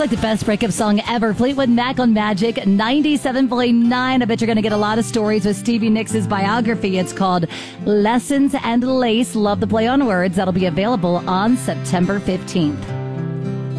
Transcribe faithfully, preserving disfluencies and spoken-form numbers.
like the best breakup song ever. Fleetwood Mac on Magic ninety-seven point nine. I bet you're going to get a lot of stories with Stevie Nicks' biography. It's called Lessons and Lace. Love the play on words. That'll be available on September fifteenth.